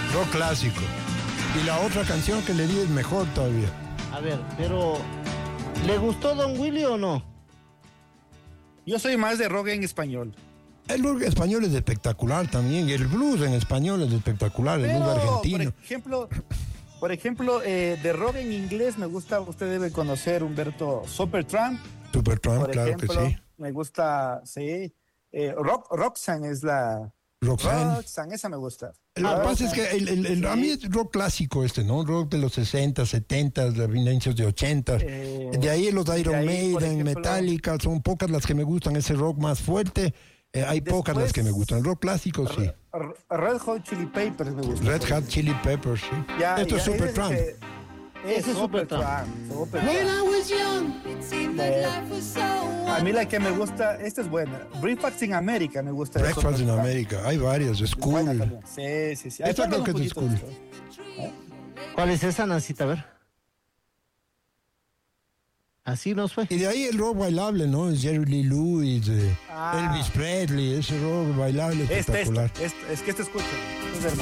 Rock clásico. Y la otra canción que le di es mejor todavía. A ver, pero ¿le gustó Don Willy o no? Yo soy más de rock en español. El rock español es espectacular también, y el blues en español es espectacular, el blues argentino. Por ejemplo, de rock en inglés me gusta, usted debe conocer Humberto Supertramp. Supertramp, claro ejemplo, que sí. Me gusta, sí. Roxanne es la... Roxanne, esa me gusta. Lo que pasa es que a mí es rock clásico ¿no? Rock de los 60, 70, de inicios de 80. De ahí los Iron Maiden, Metallica, son pocas las que me gustan. Ese rock más fuerte, hay pocas las que me gustan. Rock clásico, sí. Red Hot Chili Peppers me gusta. Red Hot Chili Peppers, sí. Esto es Supertramp. Ese es Supertramp. A mí la que me gusta, esta es buena. Breakfast in America me gusta. Breakfast in America, hay varias, es cool. Sí. Esta creo que es cool. ¿Cuál es esa, Nancita? A ver. Así nos fue. Y de ahí el rock bailable, ¿no? Jerry Lee Lewis, Elvis Presley, ese rock bailable espectacular. Es que este escucha.